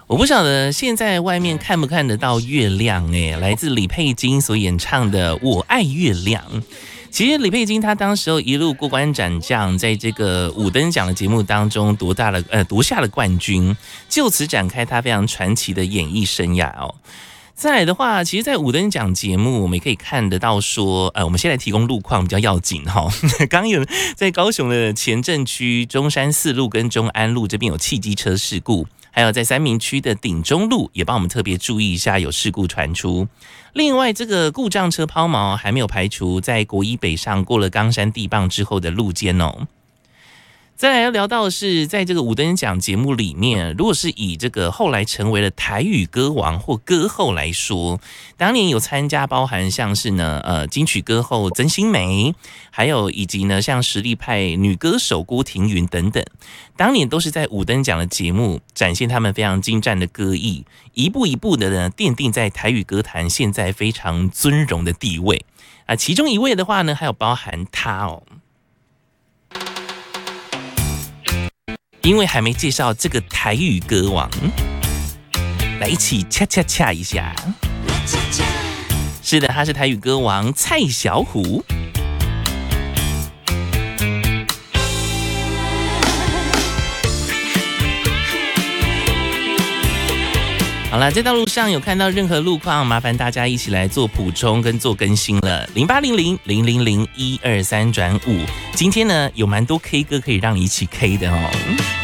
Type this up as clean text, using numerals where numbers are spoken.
我不晓得现在外面看不看得到月亮来自李佩金所演唱的《我爱月亮》。其实李佩金她当时候一路过关斩将，在这个五灯奖的节目当中夺下了冠军，就此展开她非常传奇的演艺生涯哦。再来的话，其实，在五灯奖节目，我们也可以看得到说，我们先来提供路况比较要紧哈。刚有在高雄的前镇区中山四路跟中安路这边有汽机车事故，还有在三民区的顶中路也帮我们特别注意一下有事故传出。另外，这个故障车抛锚还没有排除在国一北上过了冈山地磅之后的路肩哦。再来要聊到的是，在这个五灯奖节目里面，如果是以这个后来成为了台语歌王或歌后来说，当年有参加包含像是呢金曲歌后曾心梅，还有以及呢像实力派女歌手郭庭云等等，当年都是在五灯奖的节目展现他们非常精湛的歌艺，一步一步的呢奠定在台语歌坛现在非常尊荣的地位啊。其中一位的话呢，还有包含他哦。因为还没介绍这个台语歌王，来一起恰恰恰一下。是的，他是台语歌王蔡小虎。好了，在道路上有看到任何路况，麻烦大家一起来做补充跟做更新了。0800000123转5，今天呢有蛮多 K 歌可以让你一起 K 的哦。